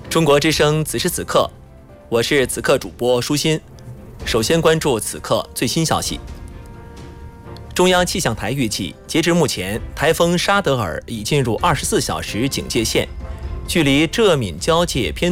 中国之声此时此刻，我是此刻主播舒心。首先关注此刻最新消息。中央气象台预计，截至目前，台风沙德尔已进入24小时警戒线，距离浙闽交界偏